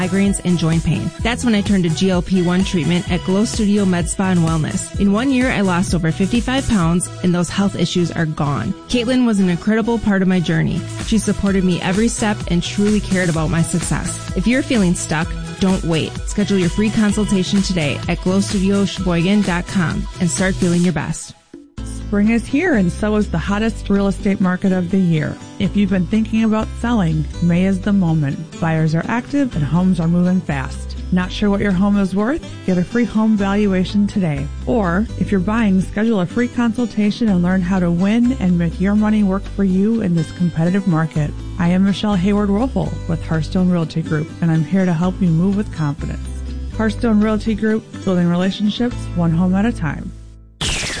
migraines, and joint pain. That's when I turned to GLP-1 treatment at Glow Studio Med Spa and Wellness. In 1 year, I lost over 55 pounds, and those health issues are gone. Caitlin was an incredible part of my journey. She supported me every step and truly cared about my success. If you're feeling stuck, don't wait. Schedule your free consultation today at glowstudiosheboygan.com and start feeling your best. Spring is here, and so is the hottest real estate market of the year. If you've been thinking about selling, May is the moment. Buyers are active and homes are moving fast. Not sure what your home is worth? Get a free home valuation today. Or, if you're buying, schedule a free consultation and learn how to win and make your money work for you in this competitive market. I am Michelle Hayward-Wolfel with Hearthstone Realty Group, and I'm here to help you move with confidence. Hearthstone Realty Group, building relationships one home at a time.